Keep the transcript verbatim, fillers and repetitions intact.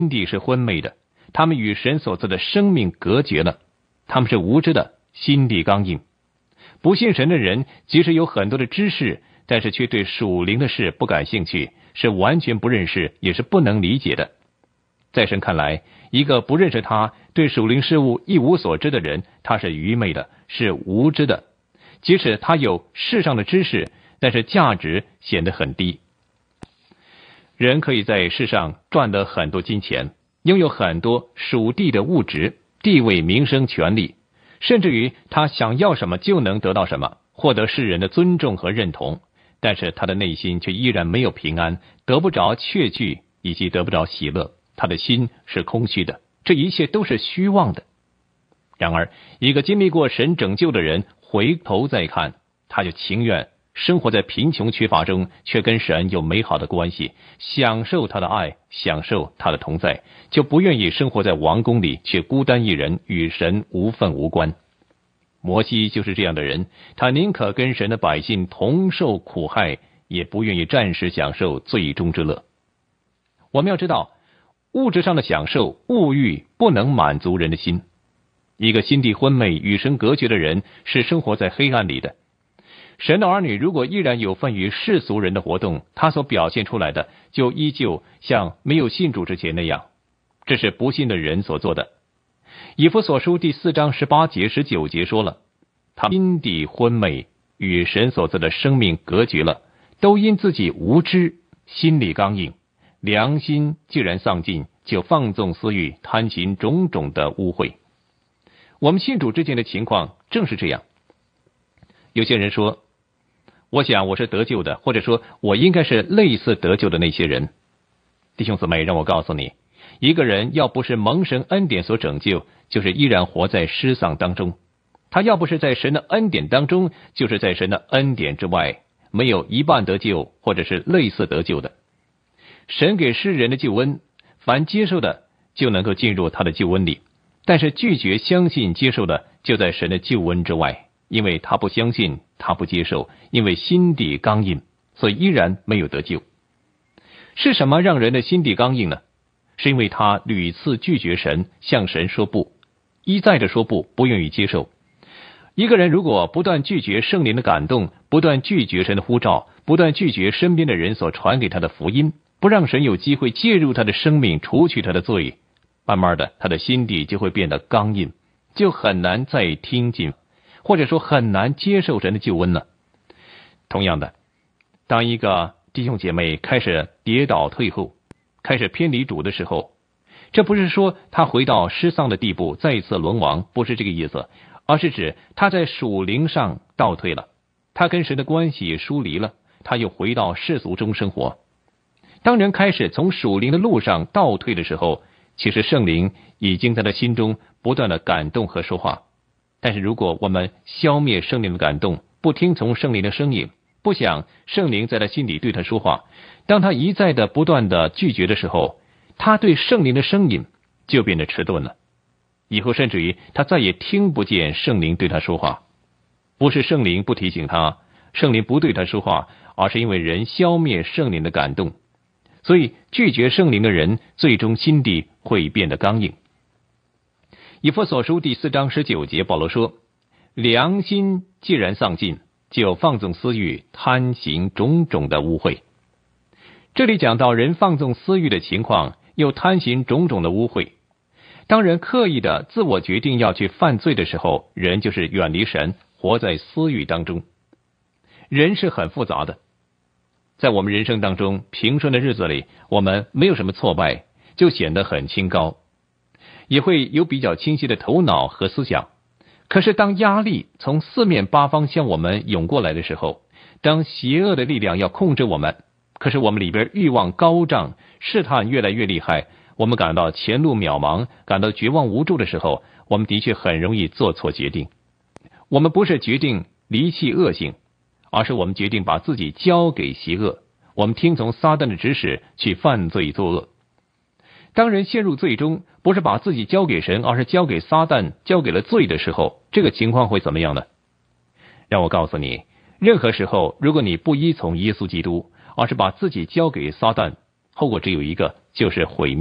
地是昏昧的，他们与神所赐的生命隔绝了，他们是无知的，心地刚硬。不信神的人即使有很多的知识，但是却对属灵的事不感兴趣，是完全不认识，也是不能理解的。在神看来，一个不认识他，对属灵事物一无所知的人，他是愚昧的，是无知的。即使他有世上的知识，但是价值显得很低。人可以在世上赚得很多金钱，拥有很多属地的物质、地位、名声、权利，甚至于他想要什么就能得到什么，获得世人的尊重和认同，但是他的内心却依然没有平安，得不着确据，以及得不着喜乐，他的心是空虚的，这一切都是虚妄的。然而一个经历过神拯救的人回头再看，他就情愿生活在贫穷缺乏中，却跟神有美好的关系，享受他的爱，享受他的同在，就不愿意生活在王宫里，却孤单一人，与神无分无关。摩西就是这样的人，他宁可跟神的百姓同受苦害，也不愿意暂时享受最终之乐。我们要知道，物质上的享受、物欲不能满足人的心。一个心地昏昧、与神隔绝的人，是生活在黑暗里的。神的儿女如果依然有份于世俗人的活动，他所表现出来的就依旧像没有信主之前那样，这是不信的人所做的。以弗所书第四章十八节、十九节说了，他心地昏昧，与神所赐的生命隔绝了，都因自己无知，心里刚硬，良心既然丧尽，就放纵私欲，贪行种种的污秽。我们信主之前的情况正是这样。有些人说，我想我是得救的，或者说我应该是类似得救的那些人。弟兄姊妹，让我告诉你，一个人要不是蒙神恩典所拯救，就是依然活在失丧当中。他要不是在神的恩典当中，就是在神的恩典之外，没有一半得救，或者是类似得救的。神给世人的救恩，凡接受的就能够进入他的救恩里，但是拒绝相信接受的，就在神的救恩之外，因为他不相信，他不接受，因为心地刚硬，所以依然没有得救。是什么让人的心地刚硬呢？是因为他屡次拒绝神，向神说不，一再的说不，不愿意接受。一个人如果不断拒绝圣灵的感动，不断拒绝神的呼召，不断拒绝身边的人所传给他的福音，不让神有机会介入他的生命，除去他的罪，慢慢的他的心地就会变得刚硬，就很难再听进，或者说很难接受神的救恩了。同样的，当一个弟兄姐妹开始跌倒退后，开始偏离主的时候，这不是说他回到失丧的地步，再次沦亡，不是这个意思，而是指他在属灵上倒退了，他跟神的关系疏离了，他又回到世俗中生活。当人开始从属灵的路上倒退的时候，其实圣灵已经在他心中不断的感动和说话。但是如果我们消灭圣灵的感动，不听从圣灵的声音，不想圣灵在他心里对他说话，当他一再的不断的拒绝的时候，他对圣灵的声音就变得迟钝了。以后甚至于他再也听不见圣灵对他说话。不是圣灵不提醒他，圣灵不对他说话，而是因为人消灭圣灵的感动。所以拒绝圣灵的人，最终心地会变得刚硬。以弗所书第四章十九节，保罗说，良心既然丧尽，就放纵私欲，贪行种种的污秽。这里讲到人放纵私欲的情况，又贪行种种的污秽。当人刻意的自我决定要去犯罪的时候，人就是远离神，活在私欲当中。人是很复杂的，在我们人生当中，平顺的日子里，我们没有什么挫败，就显得很清高，也会有比较清晰的头脑和思想。可是当压力从四面八方向我们涌过来的时候，当邪恶的力量要控制我们，可是我们里边欲望高涨，试探越来越厉害，我们感到前路渺茫，感到绝望无助的时候，我们的确很容易做错决定。我们不是决定离弃恶性，而是我们决定把自己交给邪恶，我们听从撒旦的指使去犯罪作恶。当人陷入罪中，不是把自己交给神，而是交给撒旦，交给了罪的时候，这个情况会怎么样呢？让我告诉你，任何时候，如果你不依从耶稣基督，而是把自己交给撒旦，后果只有一个，就是毁灭。